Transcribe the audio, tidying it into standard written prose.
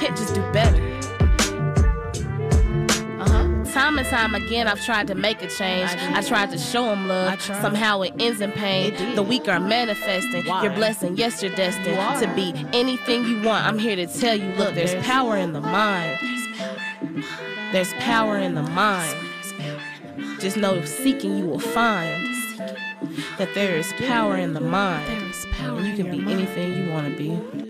can't just do better. Time and time again, I've tried to make a change. I tried to show them love. Somehow it ends in pain. The weak are manifesting. You're blessing, yes, you're destined to be anything you want. I'm here to tell you, look, there's power in the mind. There's power in the mind. Just know seeking you will find that there is power in the mind. You can be anything you want to be.